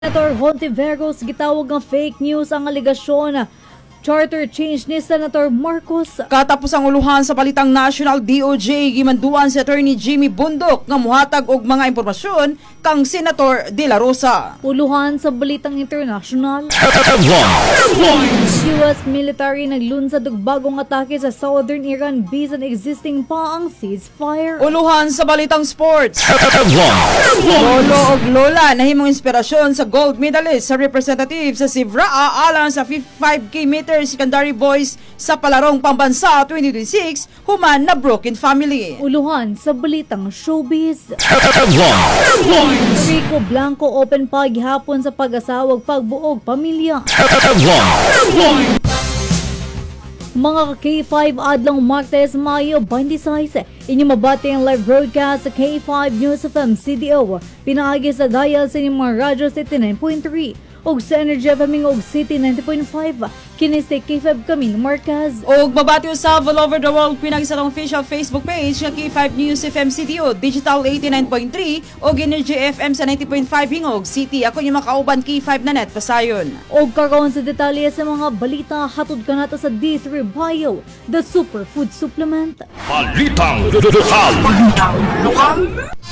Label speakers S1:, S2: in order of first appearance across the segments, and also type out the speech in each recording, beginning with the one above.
S1: Senator Hontiveros gitawag nga fake news ang aligasyon charter change ni Senator Marcos.
S2: Katapos ang uluhan sa Balitang National DOJ, gimanduan si Attorney Jimmy Bundok nga muhatag og mga impormasyon kang Senator De La Rosa.
S1: Uluhan sa Balitang International. US military naglunsad og bagong atake sa southern Iran bisan existing pa ang ceasefire.
S2: Uluhan sa Balitang Sports. Lolo og lola nahimong inspirasyon sa gold medalist sa representative sa Sivraa alang sa 5K meter secondary boys sa palarong pambansa 2026 human na broken family.
S1: Uluhan sa Balitang Showbiz. Rico Blanco open pa gihapon sa pag-asawag pagbuog pamilya. Mga K5 adlong Martes, Mayo 26, inyo mabati ang live broadcast sa K5 News FM CDO. Pinaagi sa dial sa inyong mga radyo City 9.3 og sa Energy FM og City 90.5. Kini si K5 Camino Marquez.
S2: Og mabati usab all over the world pinagi sa official Facebook page nga K5 News FM CDO, Digital 89.3 og Energy FM sa 90.5 hingog City. Ako yung makauban K5 na net pasayon.
S1: Og karon sa detalye sa mga balita hatod kanata sa D3 Bio, the superfood supplement.
S3: Balitang lokal.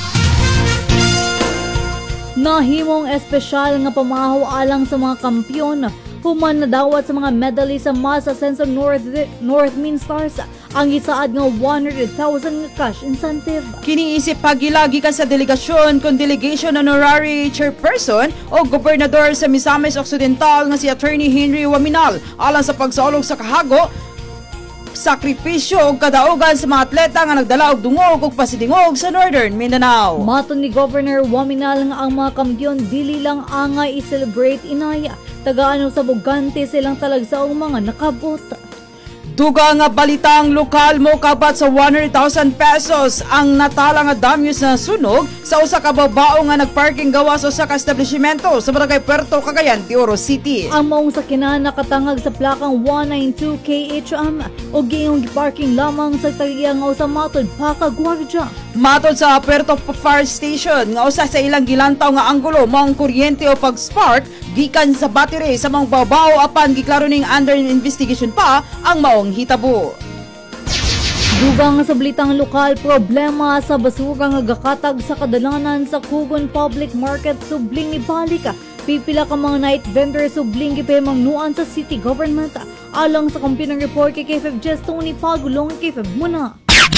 S1: Nahimong espesyal nga pamahaw alang sa mga kampiyon human na dawat sa mga medalist sa Masa Ascenso North Mean Stars ang isaad nga 100,000 nga cash incentive.
S2: Kiniisip pagilagi ka sa delegasyon kung delegation honorary chairperson o gobernador sa Misamis Occidental nga si Attorney Henry Waminal alang sa pagsaulog sa kahago sakripisyo o kadaugan sa mga atleta nga nagdala og dungog ug pasidingog sa Northern Mindanao.
S1: Maton ni Governor Waminal nga ang mga kampiyon dili lang angay i-celebrate inaya, tagaan sa bugante silang talagsaong mga nakabot.
S2: Duga nga balitang lokal mo kabat sa 100,000 pesos ang natala nga damyos na sunog sa usa ka babae nga nagparking gawa sa usa ka establishmento sa barangay Puerto Cagayan, Oro City.
S1: Ang maong sakyanan nakatangag sa plakang 192 KHM o giyong parking lamang sa tagiya nga usa matod pa ka gwardiya.
S2: Matod sa Puerto Fire Station nga usa sa ilang gilantaw nga anggulo mao ang kuryente o pag-spark gikan sa battery sa mga babaw apan giklaro ning under investigation pa ang maong hitabo.
S1: Dugang sa Balitang Lokal, problema sa basura nga gakatag sa kadalanan sa Kugon Public Market subling ibalik. Pipila ka mga night vendors subling gipemangnuan sa city government alang sa kampiyon ng report kay K5 Jess Tony Pagulong K5 muna.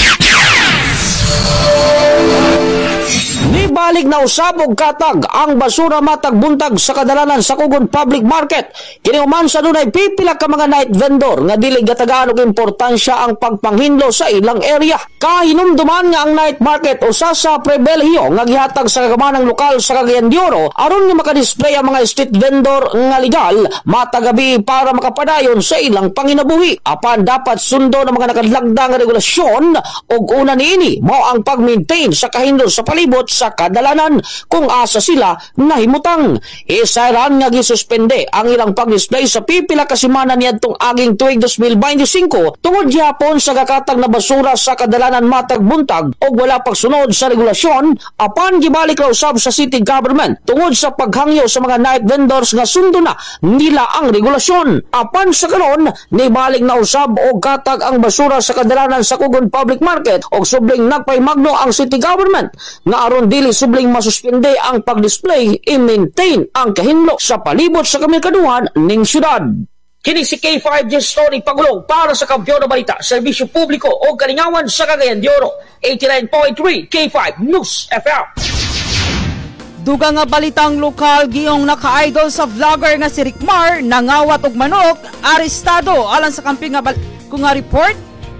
S4: Nibalik na usabog katag ang basura matag buntag sa kadalanan sa Kugon Public Market. Kini human sa dunay pipila ka mga night vendor nga dili gatagaan og importansya ang pagpanghinlo sa ilang area. Kahinumduman nga ang night market usa sa pribilehiyo nga gihatag sa kagamanang lokal sa Cagayan de Oro aron nga makadisplay ang mga street vendor nga legal matagabi para makapadayon sa ilang panginabuhi. Apan dapat sundo ng mga nakadlagda nga regulasyon ug una niini mao ang pag-maintain sa kahinlo sa palibot sa kadalanan kung asa sila nahimutang. Isairan nga gisuspende ang ilang pag-display sa pipila ka semana niadtong aging tuig 2025 tungod gihapon sa gakatag na basura sa kadalanan matag buntag og wala pagsunod sa regulasyon apan gibalik ra usab sa city government tungod sa paghangyo sa mga night vendors nga sundo na nila ang regulasyon. Apan sa karon nibalik na usab og katag ang basura sa kadalanan sa Kugon Public Market og subling nagpaymagno ang city government nga aron dili subling masuspende ang pag-display i-maintain ang kahinlo sa palibot sa kamilkaduhan ning syudad. Kini si K5 Jess Tony Pagulong para sa Kampiyon na Balita, Serbisyo Publiko o Kalingawan sa Cagayan de Oro, 89.3 K5 News FM.
S2: Duga nga balitang lokal giyong naka-idol sa vlogger nga si Rickmar nangawat og manok, arestado alang sa kamping nga kung nga report.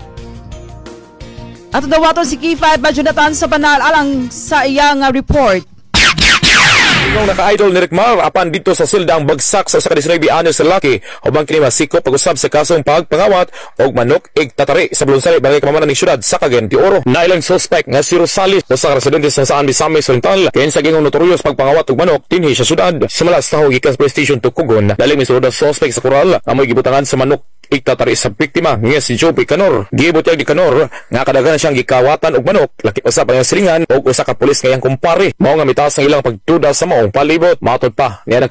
S2: At dawaton si K5 Jonathan sa banal alang sa iyang report.
S3: Yung naka-idol ni Rickmar apan dito sa sildang bagsak sa 19 anyos sa lalaki ubang kini masiko pag-usab sa kasong pagpangawat og manok igtatari sa Bulunsari barangay Kamamanan ng syudad sa Cagayan de Oro. Nailang suspect nga si Rosales sa residente sa Saan Misamis Oriental kaya sa gingong notorious pagpangawat og manok dinhi sa syudad. Sa malas taho gikan police station to Kugon lalim ni sulod suspect sa koral amoy gibutangan sa manok igtatari sa biktima nga si Joby Canor. Giibot ni Canor nga kadaghan siyang gikawatan og manok, laki pa sa panayang silingan og usa ka pulis ngayang kumpare. Mao nga mitaas ang ilang pagduda sa maong palibot. Matod pa niya